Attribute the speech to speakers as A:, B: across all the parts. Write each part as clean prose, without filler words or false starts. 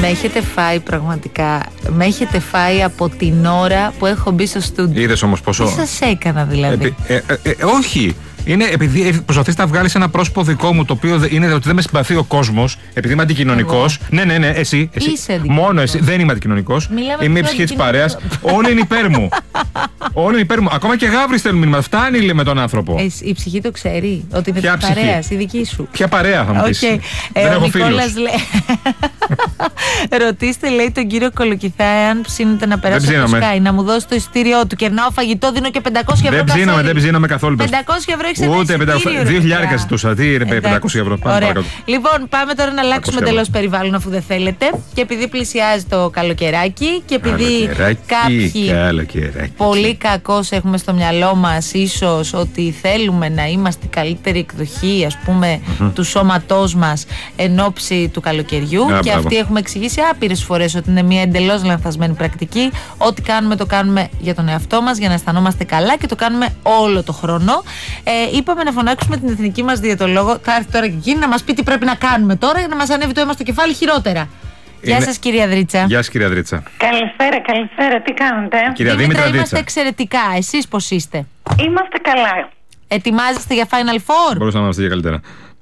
A: Με έχετε φάει πραγματικά. Με έχετε φάει από την ώρα που έχω μπει στο στούντιο.
B: Είδες όμως πόσο.
A: Τι σας έκανα δηλαδή?
B: Όχι. Είναι επειδή προσπαθείς να βγάλεις ένα πρόσωπο δικό μου, το οποίο είναι ότι δεν με συμπαθεί ο κόσμος, επειδή είμαι αντικοινωνικός. Ναι, εσύ. Μόνο εσύ. Δεν είμαι αντικοινωνικός. Είμαι η ψυχή της παρέας. Όλοι είναι υπέρ μου. Όλοι είναι υπέρ μου. Ακόμα και γάβρι στέλνουν μήνυμα. Φτάνει, λέει, με τον άνθρωπο.
A: Η ψυχή το ξέρει ότι είναι της παρέας, η δική σου.
B: Ποια παρέα θα μου πεις? Δεν έχω φίλους.
A: Ρωτήστε, λέει, τον κύριο Κολοκυθά, εάν ψήνεται να περάσει από το Sky, να μου δώσει το ειστήριό του. Κερνάω φαγητό, δίνω και 500 ευρώ.
B: Δεν ψήνομαι καθόλου.
A: 500 ευρώ.
B: Ούτε 2.000 ζητούσα. Τι είναι 500 ευρώ.
A: Λοιπόν, πάμε τώρα να αλλάξουμε εντελώς περιβάλλον, αφού δεν θέλετε. Και επειδή πλησιάζει το καλοκαιράκι και επειδή κάποιοι πολύ κακώς έχουμε στο μυαλό μας ίσως ότι θέλουμε να είμαστε η καλύτερη εκδοχή, ας πούμε, του σώματός μας εν ώψη του καλοκαιριού. Και αυτή έχουμε εξηγήσει άπειρες φορές ότι είναι μια εντελώς λανθασμένη πρακτική. Ό,τι κάνουμε το κάνουμε για τον εαυτό μας, για να αισθανόμαστε καλά, και το κάνουμε όλο το χρόνο. Είπαμε να φωνάξουμε την εθνική μας διαιτολόγο. Θα έρθει τώρα και εκείνη να μας πει τι πρέπει να κάνουμε τώρα για να μας ανέβει το αίμα στο κεφάλι χειρότερα. Γεια σας, κυρία Δρίτσα.
B: Γεια σας, κυρία Δρίτσα.
C: Καλησπέρα, τι κάνετε?
B: Κυρία Δήμητρα,
A: είμαστε εξαιρετικά. Εσείς πώς είστε?
C: Είμαστε καλά.
A: Ετοιμάζεστε για Final Four?
B: Μπορούσα να είμαστε για καλύτερα.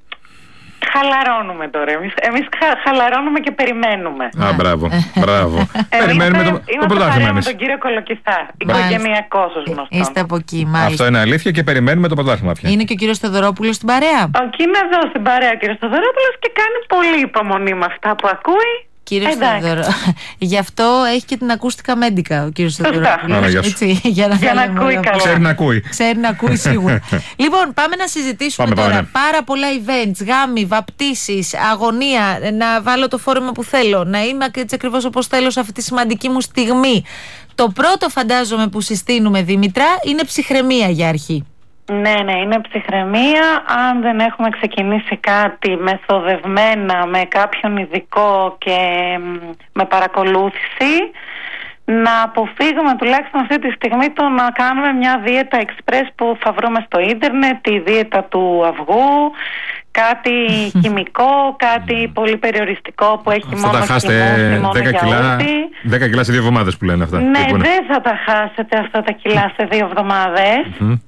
C: Χαλαρώνουμε τώρα. Εμείς χαλαρώνουμε και περιμένουμε.
B: Μπράβο. Περιμένουμε το πρωτάθλημα εμείς.
C: Με τον κύριο Κολοκυθά. Οικογενειακός ως γνωστό.
A: Είστε από εκεί, μάλιστα.
B: Αυτό είναι αλήθεια και περιμένουμε το πρωτάθλημα πια.
A: Είναι και ο κύριος Θεοδωρόπουλος στην παρέα?
C: Είναι εδώ στην παρέα ο κύριος Θεοδωρόπουλος και κάνει πολύ υπομονή με αυτά που ακούει.
A: Κύριος Θεοδωρό, γι' αυτό έχει και την ακούστικα μέντικα ο κύριος Θεοδωρόπουλος. Για να ακούει καλά.
B: Ξέρει να ακούει
A: σίγουρα. Λοιπόν, πάμε να συζητήσουμε τώρα. Πάρα πολλά events, γάμοι, βαπτίσεις, αγωνία, να βάλω το φόρεμα που θέλω, να είμαι έτσι ακριβώς όπως θέλω σε αυτή τη σημαντική μου στιγμή. Το πρώτο, φαντάζομαι, που συστήνουμε, Δήμητρα, είναι ψυχραιμία για αρχή.
C: Ναι, είναι ψυχραιμία. Αν δεν έχουμε ξεκινήσει κάτι μεθοδευμένα με κάποιον ειδικό και με παρακολούθηση, να αποφύγουμε τουλάχιστον αυτή τη στιγμή το να κάνουμε μια δίαιτα express που θα βρούμε στο ίντερνετ, τη δίαιτα του αυγού, κάτι χημικό, κάτι πολύ περιοριστικό που έχει μόνο χυμό,
B: 10 κιλά σε 2 εβδομάδες που λένε αυτά.
C: Ναι, δεν θα τα χάσετε αυτά τα κιλά σε 2 εβδομάδες.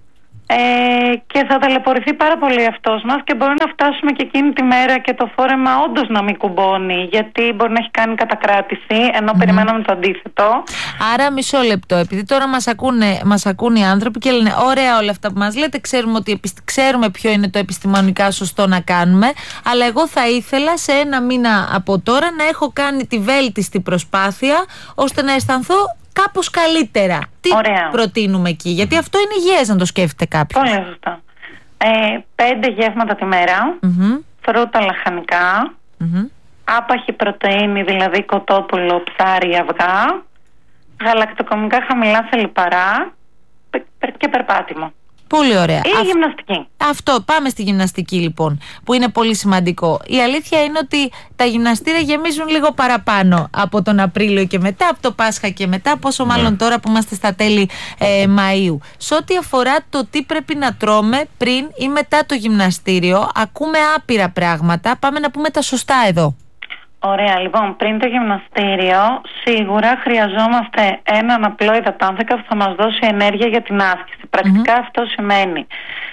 C: Και θα ταλαιπωρηθεί πάρα πολύ αυτός μας και μπορεί να φτάσουμε και εκείνη τη μέρα και το φόρεμα όντως να μην κουμπώνει, γιατί μπορεί να έχει κάνει κατακράτηση ενώ περιμέναμε το αντίθετο.
A: Άρα μισό λεπτό, επειδή τώρα μας ακούνε οι άνθρωποι και λένε ωραία όλα αυτά που μας λέτε, ξέρουμε ποιο είναι το επιστημονικά σωστό να κάνουμε, αλλά εγώ θα ήθελα σε 1 μήνα από τώρα να έχω κάνει τη βέλτιστη προσπάθεια ώστε να αισθανθώ κάπως καλύτερα. Τι προτείνουμε εκεί? Γιατί αυτό είναι υγιές να το σκέφτεται κάποιος.
C: Πολύ σωστά. 5 γεύματα τη μέρα, φρούτα, λαχανικά, άπαχη πρωτεΐνη, δηλαδή κοτόπουλο, ψάρι, αυγά, γαλακτοκομικά χαμηλά σε λιπαρά και περπάτημα.
A: Πολύ ωραία.
C: Ή γυμναστική.
A: Αυτό, πάμε στη γυμναστική λοιπόν, που είναι πολύ σημαντικό. Η αλήθεια είναι ότι τα γυμναστήρια γεμίζουν λίγο παραπάνω από τον Απρίλιο και μετά, από το Πάσχα και μετά, πόσο μάλλον τώρα που είμαστε στα τέλη Μαΐου. Σε ό,τι αφορά το τι πρέπει να τρώμε πριν ή μετά το γυμναστήριο, ακούμε άπειρα πράγματα. Πάμε να πούμε τα σωστά εδώ.
C: Ωραία, λοιπόν, πριν το γυμναστήριο σίγουρα χρειαζόμαστε έναν απλό υδατάνθρακα που θα μας δώσει ενέργεια για την άσκηση. Πρακτικά αυτό σημαίνει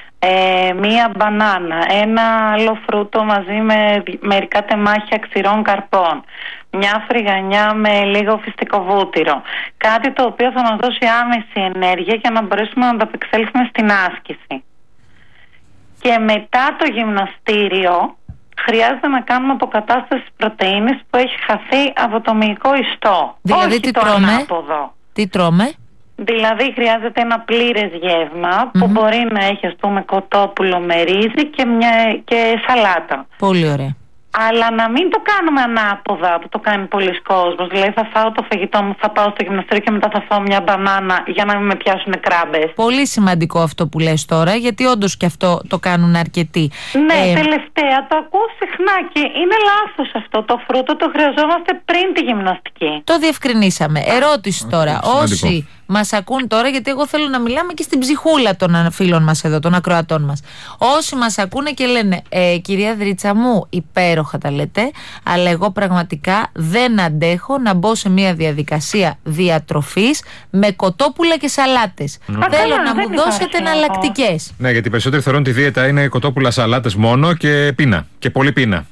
C: μία μπανάνα, ένα άλλο φρούτο μαζί με μερικά τεμάχια ξηρών καρπών, μια φρυγανιά με λίγο φυστικό βούτυρο. Κάτι το οποίο θα μας δώσει άμεση ενέργεια για να μπορέσουμε να ανταπεξέλθουμε στην άσκηση. Και μετά το γυμναστήριο χρειάζεται να κάνουμε αποκατάσταση πρωτεΐνης που έχει χαθεί από το μυϊκό ιστό.
A: Δηλαδή
C: όχι
A: τι
C: το
A: τρώμε?
C: ανάποδο.
A: Τι τρώμε?
C: Δηλαδή χρειάζεται ένα πλήρες γεύμα που μπορεί να έχει, ας πούμε, κοτόπουλο με ρύζι και σαλάτα.
A: Πολύ ωραία.
C: Αλλά να μην το κάνουμε ανάποδα που το κάνει πολλοί κόσμος. Δηλαδή θα φάω το φαγητό μου, θα πάω στο γυμναστήριο και μετά θα φάω μια μπανάνα για να μην με πιάσουν κράμπες.
A: Πολύ σημαντικό αυτό που λες τώρα, γιατί όντως και αυτό το κάνουν αρκετοί.
C: Ναι, τελευταία το ακούω συχνά και είναι λάθος αυτό. Το φρούτο το χρειαζόμαστε πριν τη γυμναστική.
A: Το διευκρινίσαμε. Ερώτηση τώρα. Όσοι Μας ακούν τώρα, γιατί εγώ θέλω να μιλάμε και στην ψυχούλα των φίλων μας εδώ, των ακροατών μας. Όσοι μας ακούνε και λένε κυρία Δρίτσα μου, υπέροχα τα λέτε, αλλά εγώ πραγματικά δεν αντέχω να μπω σε μια διαδικασία διατροφής με κοτόπουλα και σαλάτες. Θέλω να μου δώσετε εναλλακτικές.
B: Ναι, γιατί οι περισσότεροι θεωρούν τη δίαιτα είναι κοτόπουλα, σαλάτες μόνο και πείνα. Και πολύ πείνα.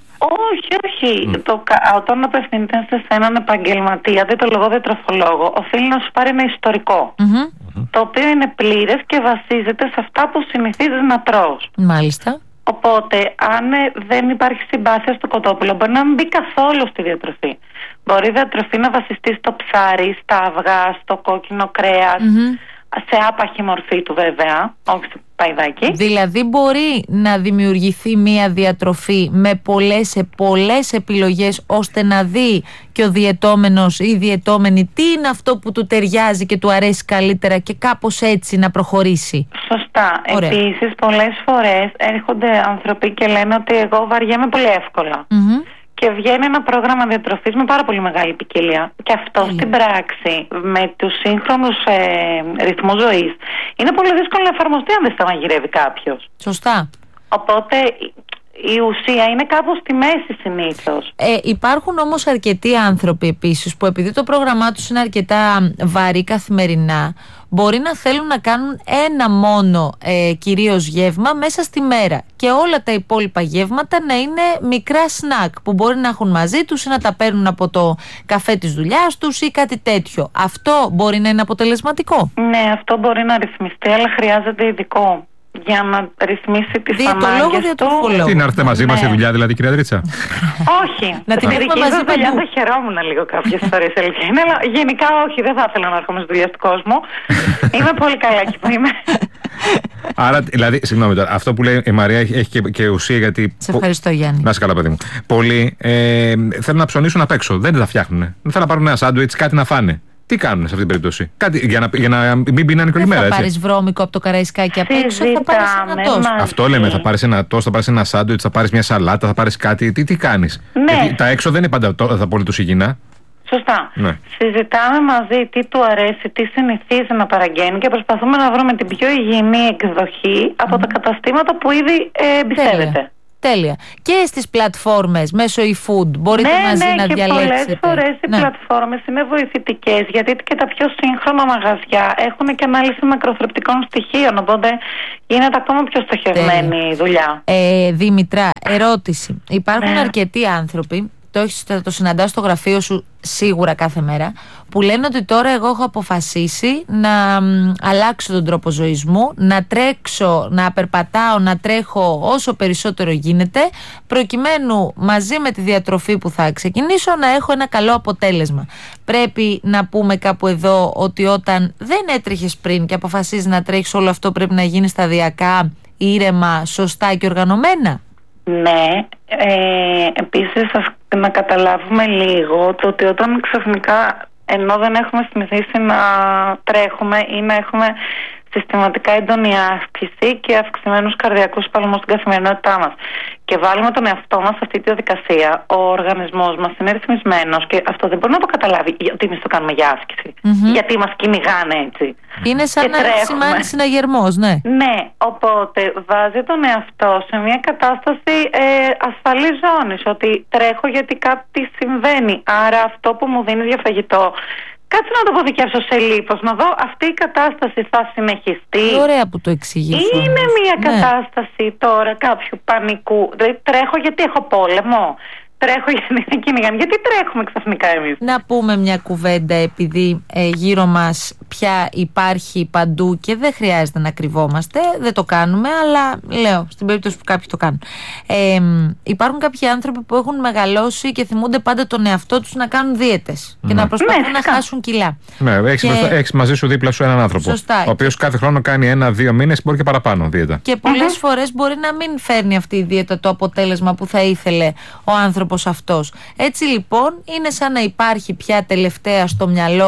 C: Όχι. Όταν απευθύνεται σε έναν επαγγελματία, διαιτολόγο, διατροφολόγο, οφείλει να σου πάρει ένα ιστορικό. Το οποίο είναι πλήρες και βασίζεται σε αυτά που συνηθίζεις να τρως.
A: Μάλιστα.
C: Οπότε, αν δεν υπάρχει συμπάθεια στο κοτόπουλο, μπορεί να μην μπει καθόλου στη διατροφή. Μπορεί η διατροφή να βασιστεί στο ψάρι, στα αυγά, στο κόκκινο κρέας, σε άπαχη μορφή του βέβαια, όχι στο παϊδάκι.
A: Δηλαδή μπορεί να δημιουργηθεί μια διατροφή με πολλές επιλογές, ώστε να δει και ο διαιτώμενος ή η διαιτώμενη τι είναι αυτό που του ταιριάζει και του αρέσει καλύτερα και κάπως έτσι να προχωρήσει.
C: Σωστά. Επίσης πολλές φορές έρχονται άνθρωποι και λένε ότι εγώ βαριέμαι πολύ εύκολα. Και βγαίνει ένα πρόγραμμα διατροφής με πάρα πολύ μεγάλη ποικιλία. Και αυτό στην πράξη, με τους σύγχρονους ρυθμούς ζωής, είναι πολύ δύσκολο να εφαρμοστεί αν δεν στα μαγειρεύει κάποιος.
A: Σωστά.
C: Οπότε η ουσία είναι κάπου στη μέση συνήθως.
A: Υπάρχουν όμως αρκετοί άνθρωποι επίσης που, επειδή το πρόγραμμά τους είναι αρκετά βαρύ καθημερινά, μπορεί να θέλουν να κάνουν ένα μόνο κυρίως γεύμα μέσα στη μέρα και όλα τα υπόλοιπα γεύματα να είναι μικρά σνακ που μπορεί να έχουν μαζί τους ή να τα παίρνουν από το καφέ της δουλειάς τους ή κάτι τέτοιο. Αυτό μπορεί να είναι αποτελεσματικό?
C: Ναι, αυτό μπορεί να ρυθμιστεί, αλλά χρειάζεται ειδικό για να ρυθμίσει τις ανάγκες του.
B: Τι, να έρθετε μαζί μας στη δουλειά δηλαδή, κυρία Δρίτσα?
C: Όχι. Να την δική μας δουλειά θα χαιρόμουν λίγο κάποιες φορές, αλήθεια. Αλλά γενικά όχι, δεν θα ήθελα να έρχομαι στις δουλειές του κόσμου. Είμαι πολύ καλά εκεί που είμαι.
B: Άρα, δηλαδή, συγγνώμη τώρα, αυτό που λέει η Μαρία έχει και ουσία, γιατί.
A: Σε ευχαριστώ, Γιάννη.
B: Να είσαι καλά, παιδί μου. Πολλοί θέλουν να ψωνίσουν απ' έξω. Δεν τα φτιάχνουν. Δεν θέλουν να πάρουν ένα σάντουιτς, κάτι να φάνε. Τι κάνουν σε αυτή την περίπτωση? Κάτι, για να μην πεινάνε όλη μέρα.
A: Θα πάρεις βρώμικο από το Καραϊσκάκι απ' έξω, θα πάρεις ένα τόστ.
B: Αυτό λέμε, θα πάρεις ένα τόστ, θα πάρεις ένα σάντουιτς, θα πάρεις μια σαλάτα, θα πάρεις κάτι. Τι κάνεις?
C: Ναι.
B: Γιατί τα έξω δεν είναι πάντα τα απολύτως υγιεινά.
C: Σωστά. Ναι. Συζητάμε μαζί τι του αρέσει, τι συνηθίζει να παραγγέλνει και προσπαθούμε να βρούμε την πιο υγιεινή εκδοχή από τα καταστήματα που ήδη εμπιστεύεται.
A: Τέλεια. Και στις πλατφόρμες μέσω eFood μπορείτε μαζί να διαλέξετε.
C: Και πολλές φορές οι πλατφόρμες είναι βοηθητικές, γιατί και τα πιο σύγχρονα μαγαζιά έχουν και ανάλυση μακροθρεπτικών στοιχείων, οπότε γίνεται ακόμα πιο στοχευμένη η δουλειά.
A: Δήμητρα, ερώτηση. Υπάρχουν αρκετοί άνθρωποι, το συναντάω στο γραφείο σου σίγουρα κάθε μέρα, που λένε ότι τώρα εγώ έχω αποφασίσει να αλλάξω τον τρόπο ζωής μου, να τρέξω, να περπατάω, να τρέχω όσο περισσότερο γίνεται, προκειμένου μαζί με τη διατροφή που θα ξεκινήσω να έχω ένα καλό αποτέλεσμα. Πρέπει να πούμε κάπου εδώ ότι όταν δεν έτρεχες πριν και αποφασίζεις να τρέχεις, όλο αυτό πρέπει να γίνει σταδιακά, ήρεμα, σωστά και οργανωμένα?
C: Ναι, επίσης να καταλάβουμε λίγο το ότι όταν ξαφνικά, ενώ δεν έχουμε συνηθίσει να τρέχουμε ή να έχουμε συστηματικά έντονη άσκηση και αυξημένους καρδιακούς παλμούς στην καθημερινότητά μας, και βάλουμε τον εαυτό μας σε αυτή τη διαδικασία, ο οργανισμός μας είναι ρυθμισμένος και αυτό δεν μπορεί να το καταλάβει ότι εμείς το κάνουμε για άσκηση. Γιατί μας κυνηγάνε έτσι.
A: Είναι σαν να σημαίνει συναγερμός, ναι.
C: Ναι, οπότε βάζει τον εαυτό σε μια κατάσταση ασφαλής ζώνης, ότι τρέχω γιατί κάτι συμβαίνει. Άρα αυτό που μου δίνει για φαγητό, κάτσε να το αποθηκεύσω σε λίπος, να δω αυτή η κατάσταση θα συνεχιστεί.
A: Ωραία που το εξηγείς.
C: Είναι μια κατάσταση τώρα κάποιου πανικού. Δηλαδή τρέχω γιατί έχω πόλεμο. Τρέχω γιατί είναι κυνηγάνε. Γιατί τρέχουμε ξαφνικά εμείς?
A: Να πούμε μια κουβέντα, επειδή γύρω μας πια υπάρχει παντού και δεν χρειάζεται να κρυβόμαστε. Δεν το κάνουμε, αλλά λέω στην περίπτωση που κάποιοι το κάνουν. Υπάρχουν κάποιοι άνθρωποι που έχουν μεγαλώσει και θυμούνται πάντα τον εαυτό τους να κάνουν δίαιτες και να προσπαθούν να χάσουν κιλά.
B: Ναι, έχεις μαζί σου δίπλα σου έναν άνθρωπο.
A: Σωστά.
B: Ο οποίος κάθε χρόνο κάνει 1-2 μήνες, μπορεί και παραπάνω δίαιτα.
A: Και πολλές φορές μπορεί να μην φέρνει αυτή η δίαιτα το αποτέλεσμα που θα ήθελε ο άνθρωπος αυτός. Έτσι λοιπόν είναι σαν να υπάρχει πια τελευταία στο μυαλό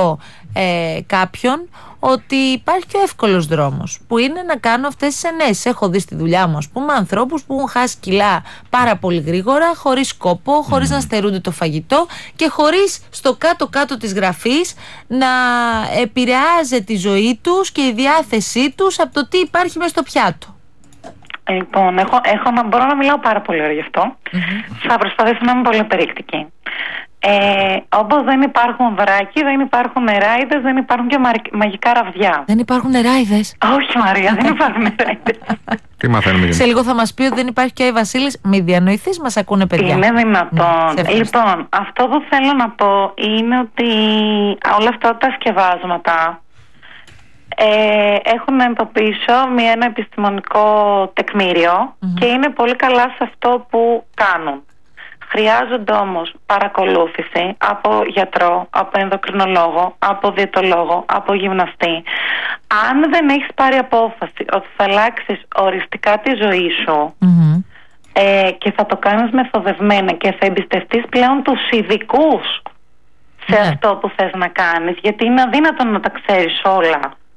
A: κάποιον ότι υπάρχει και ο εύκολος δρόμος, που είναι να κάνω αυτές τις ενέσεις. Έχω δει στη δουλειά μου, ας πούμε, ανθρώπους που έχουν χάσει κιλά πάρα πολύ γρήγορα, χωρίς σκόπο, χωρίς να στερούνται το φαγητό και χωρίς στο κάτω-κάτω της γραφής να επηρεάζει τη ζωή τους και η διάθεσή τους από το τι υπάρχει μες στο πιάτο.
C: Λοιπόν, μπορώ να μιλάω πάρα πολύ ωραία γι' αυτό. Θα προσπαθήσω να είμαι πολύ περιεκτική. Όπως δεν υπάρχουν βράκι, δεν υπάρχουν νεράιδες, δεν υπάρχουν και μαγικά ραβδιά.
A: Δεν υπάρχουν νεράιδες?
C: Όχι, Μαρία, δεν υπάρχουν νεράιδες.
B: Τι μαθαίνουμε? Σε
A: λίγο θα μας πει ότι δεν υπάρχει και ο Βασίλης. Μη διανοηθείς, μας ακούνε παιδιά.
C: Είναι δυνατόν? Λοιπόν, αυτό που θέλω να πω είναι ότι όλα αυτά τα σκευάσματα έχουν από πίσω ένα επιστημονικό τεκμήριο και είναι πολύ καλά σε αυτό που κάνουν. Χρειάζονται όμως παρακολούθηση από γιατρό, από ενδοκρινολόγο, από διαιτολόγο, από γυμναστή. Αν δεν έχεις πάρει απόφαση ότι θα αλλάξεις οριστικά τη ζωή σου και θα το κάνεις μεθοδευμένα και θα εμπιστευτείς πλέον τους ειδικούς σε αυτό που θες να κάνεις, γιατί είναι αδύνατο να τα ξέρεις όλα,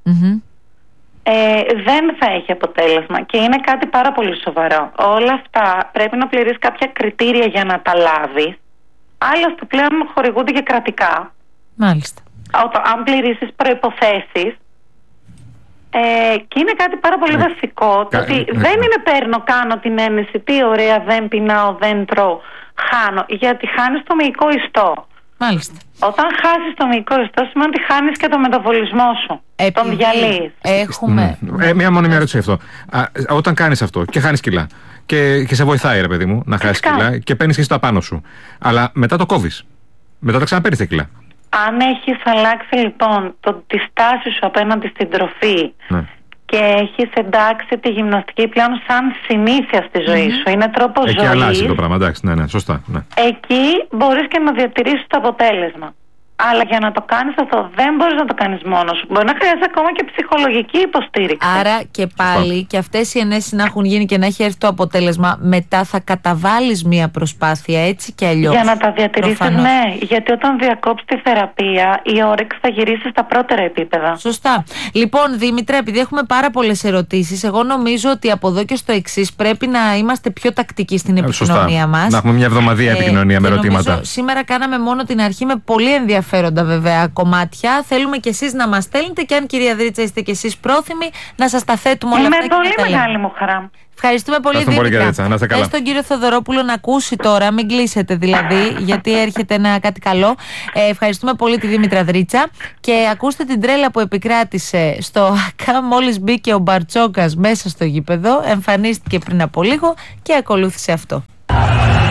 C: δεν θα έχει αποτέλεσμα και είναι κάτι πάρα πολύ σοβαρό. Όλα αυτά πρέπει να πληρείς κάποια κριτήρια για να τα λάβεις. Άλλωστε πλέον χορηγούνται και κρατικά.
A: Μάλιστα.
C: Αν πληρήσεις προϋποθέσεις, και είναι κάτι πάρα πολύ βασικό, ότι δεν είναι παίρνω, κάνω την ένεση, τι ωραία, δεν πεινάω, δεν τρώω, χάνω, γιατί χάνεις το μυϊκό ιστό.
A: Μάλιστα.
C: Όταν χάσεις το μυϊκό ιστό σημαίνει ότι χάνεις και το μεταβολισμό σου. Τον διαλύεις.
A: Έχουμε...
B: μια ερώτηση αυτό. Όταν κάνεις αυτό και χάνεις κιλά και σε βοηθάει, ρε παιδί μου, να χάσεις κιλά και παίρνεις και εσύ το απάνω σου, αλλά μετά το κόβεις, μετά τα ξαναπαίρνεις τα κιλά.
C: Αν έχεις αλλάξει λοιπόν τη στάση σου απέναντι στην τροφή και έχεις εντάξει τη γυμναστική πλέον σαν συνήθεια στη ζωή σου, είναι τρόπος ζωής.
B: Εκεί αλλάζει το πράγμα, εντάξει, ναι, σωστά. Ναι.
C: Εκεί μπορείς και να διατηρήσεις το αποτέλεσμα. Αλλά για να το κάνεις αυτό δεν μπορείς να το κάνεις μόνος σου. Μπορεί να χρειάζεται ακόμα και ψυχολογική υποστήριξη.
A: Άρα και πάλι και αυτές οι ενέσεις να έχουν γίνει και να έχει έρθει το αποτέλεσμα, μετά θα καταβάλεις μία προσπάθεια, έτσι και αλλιώς.
C: Για να τα διατηρήσεις, ναι. Γιατί όταν διακόψεις τη θεραπεία, η όρεξη θα γυρίσει στα πρώτερα επίπεδα.
A: Σωστά. Λοιπόν, Δήμητρα, επειδή έχουμε πάρα πολλές ερωτήσεις, εγώ νομίζω ότι από εδώ και στο εξής πρέπει να είμαστε πιο τακτικοί στην επικοινωνία μας.
B: Να έχουμε μια εβδομαδία επικοινωνία με ερωτήματα.
A: Σήμερα κάναμε μόνο την αρχή με πολύ ενδιαφέροντα βέβαια κομμάτια. Θέλουμε κι εσείς να μας στέλνετε και αν, κυρία Δρίτσα, είστε κι εσείς πρόθυμοι να σας τα θέτουμε όλα αυτά.
C: Με πολύ μεγάλη μου χαρά.
A: Ευχαριστούμε πολύ, Δήμητρα. Θες τον κύριο Θοδωρόπουλο να ακούσει τώρα, μην κλείσετε δηλαδή, γιατί έρχεται κάτι καλό. Ευχαριστούμε πολύ τη Δήμητρα Δρίτσα και ακούστε την τρέλα που επικράτησε στο ΑΚΑ μόλις μπήκε ο Μπαρτσόκας μέσα στο γήπεδο, εμφανίστηκε πριν από λίγο και ακολούθησε αυτό.